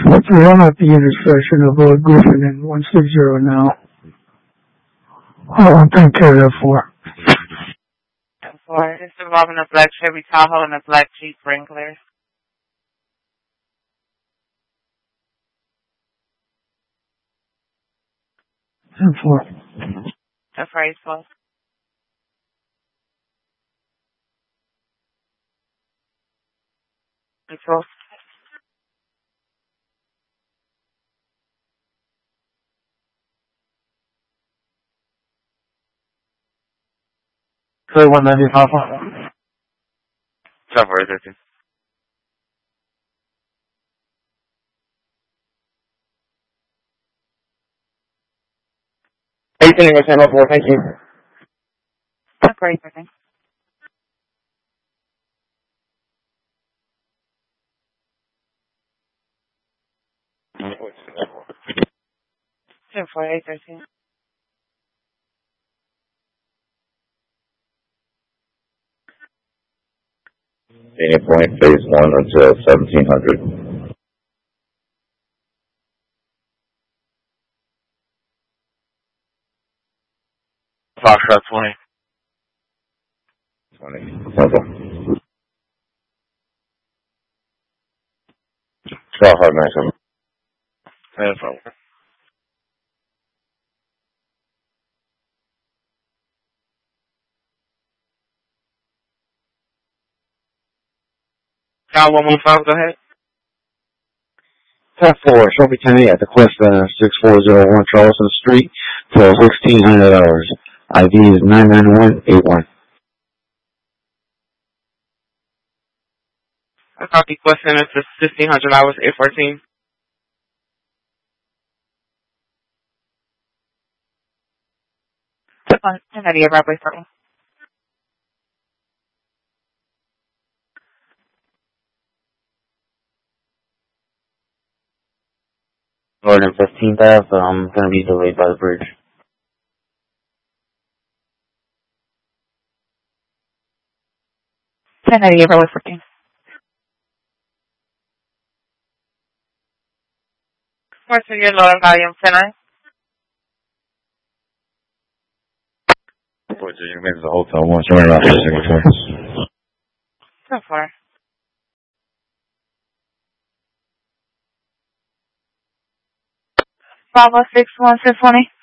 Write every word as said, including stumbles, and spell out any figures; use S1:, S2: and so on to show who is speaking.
S1: We will not be intersection of Road Griffin and one six zero now. I'll take care of that for.
S2: For it's involving a black Chevy Tahoe and a black Jeep Wrangler.
S1: And for.
S2: That's right, so. And so.
S3: So one ninety five.
S2: Separate it.
S3: Eighteen English channel four, thank you.
S2: That's right, I think. Ten four eight thirteen.
S4: Dana Point, phase one until seventeen hundred.
S3: Foxtrot twenty.
S4: twenty. Temple. twelve hard maximum.
S3: That's all.
S2: Now one one five, go ahead.
S3: ten four, Trophy ten eight at the Quest Center, six four zero one Charleston Street, till sixteen hundred dollars. I D is nine nine one eight one.
S2: I copy question is for fifteen hundred dollars, eight fourteen. ten ninety-eight Broadway Circle.
S3: More than fifteen thousand, so I'm going to be delayed by the bridge.
S2: ten ninety-eight Broadway fourteen. What's your lower volume, ten nine?
S4: You made the hotel one, so we're not missing it.
S2: So far. five oh six one six twenty.